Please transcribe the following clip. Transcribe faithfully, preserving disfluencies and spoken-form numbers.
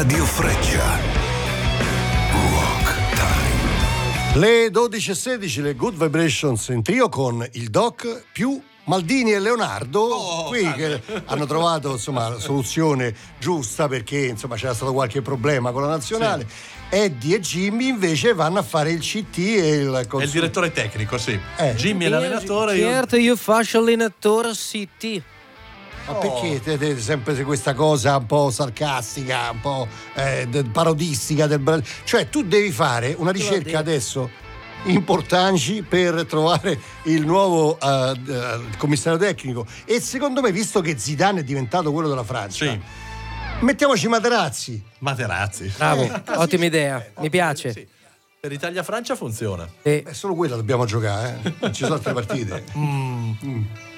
Radio Freccia. Rock Time. Le dodici e sedici, le Good Vibrations in trio con il Doc più Maldini e Leonardo, oh, qui che hanno trovato insomma la soluzione giusta, perché insomma c'era stato qualche problema con la nazionale. Sì. Eddie e Jimmy invece vanno a fare il C T e il È il direttore tecnico, sì. Eh. Jimmy è l'allenatore. Certo, io... io faccio allenatore C T. Ma perché te, te sempre questa cosa un po' sarcastica, un po' eh, de, parodistica del Brasile? Cioè tu devi fare una ricerca adesso importanti per trovare il nuovo uh, uh, commissario tecnico, e secondo me, visto che Zidane è diventato quello della Francia, sì, mettiamoci Materazzi. Materazzi. Bravo, eh, ottima idea, eh, mi piace. Sì. Per Italia-Francia funziona. Sì. È solo quella dobbiamo giocare, eh? Non ci sono altre partite. mm. Mm.